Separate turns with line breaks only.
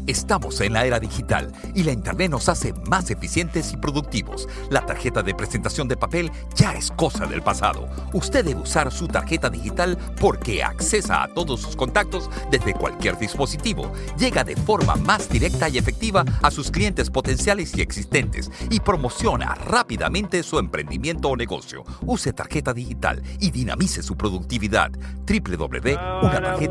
Estamos en la era digital y la Internet nos hace más eficientes y productivos. La tarjeta de presentación de papel ya es cosa del pasado. Usted debe usar su tarjeta digital porque accesa a todos sus contactos desde cualquier dispositivo. Llega de forma más directa y efectiva a sus clientes potenciales y existentes y promociona rápidamente su emprendimiento o negocio. Use tarjeta digital y dinamice su productividad. www.unatarjeta